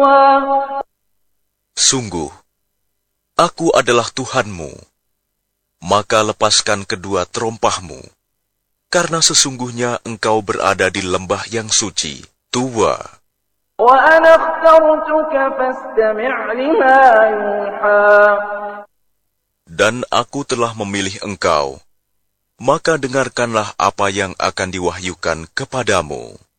Sungguh, aku adalah Tuhanmu, maka lepaskan kedua terompahmu, karena sesungguhnya engkau berada di lembah yang suci, tua. Dan aku telah memilih engkau, maka dengarkanlah apa yang akan diwahyukan kepadamu.